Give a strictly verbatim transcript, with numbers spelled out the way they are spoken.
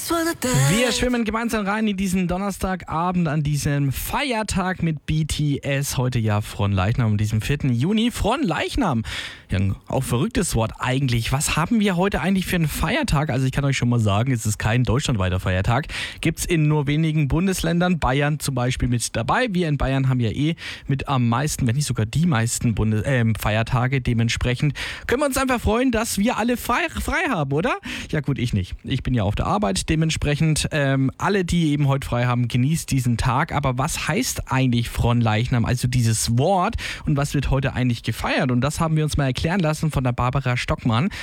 Wir schwimmen gemeinsam rein in diesen Donnerstagabend an diesem Feiertag mit B T S. Heute ja Fronleichnam, am diesem vierten Juni. Fronleichnam, ja, auch verrücktes Wort eigentlich. Was haben wir heute eigentlich für einen Feiertag? Also ich kann euch schon mal sagen, es ist kein deutschlandweiter Feiertag. Gibt es in nur wenigen Bundesländern, Bayern zum Beispiel mit dabei. Wir in Bayern haben ja eh mit am meisten, wenn nicht sogar die meisten Bundes äh, Feiertage. Dementsprechend können wir uns einfach freuen, dass wir alle frei, frei haben, oder? Ja gut, ich nicht. Ich bin ja auf der Arbeit. Dementsprechend ähm, alle, die eben heute frei haben, genießt diesen Tag. Aber was heißt eigentlich Fronleichnam, also dieses Wort, und was wird heute eigentlich gefeiert? Und das haben wir uns mal erklären lassen von der Barbara Stockmann.